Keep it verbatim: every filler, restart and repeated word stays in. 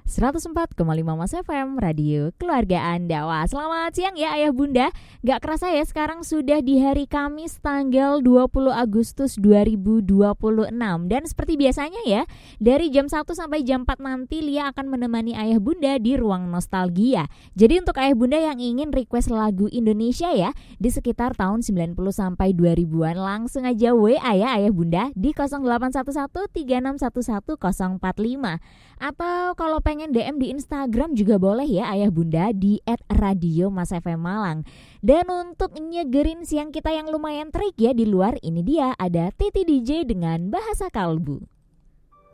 seratus empat koma lima Mas F M, radio keluarga Anda. Wah, selamat siang ya ayah bunda. Gak kerasa ya sekarang sudah di hari Kamis tanggal dua puluh Agustus dua ribu dua puluh enam. Dan seperti biasanya ya, dari jam satu sampai jam empat nanti Lia akan menemani ayah bunda di ruang nostalgia. Jadi untuk ayah bunda yang ingin request lagu Indonesia ya, di sekitar tahun sembilan puluh sampai dua ribuan, langsung aja W A ya ayah bunda di nol delapan satu satu tiga enam satu satu nol empat lima. Atau kalau pengen D M di Instagram juga boleh ya ayah bunda di et radio mas f m malang. Dan untuk nyegerin siang kita yang lumayan terik ya di luar, ini dia ada Titi D J dengan Bahasa Kalbu.